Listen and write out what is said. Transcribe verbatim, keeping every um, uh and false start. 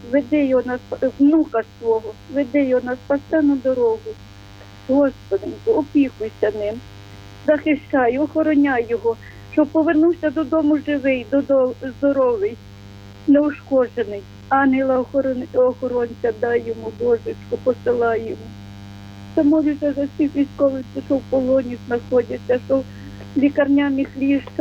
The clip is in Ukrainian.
веди його на сп- внука свого, веди його на спасену дорогу. Господи, опікуйся ним, захищай, охороняй його, щоб повернувся додому живий, додому здоровий, неушкоджений. Ангела охоронця дай йому, Божечко, посилай йому. Та молюся за всіх військових, що в полоні знаходяться, що в лікарняних ліжках.